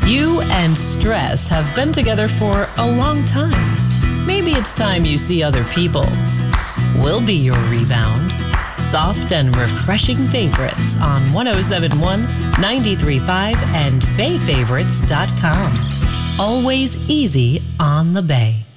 You and stress have been together for a long time. Maybe it's time you see other people. We'll be your rebound. Soft and refreshing favorites on 1071, 93.5, and BayFavorites.com. Always easy on the Bay.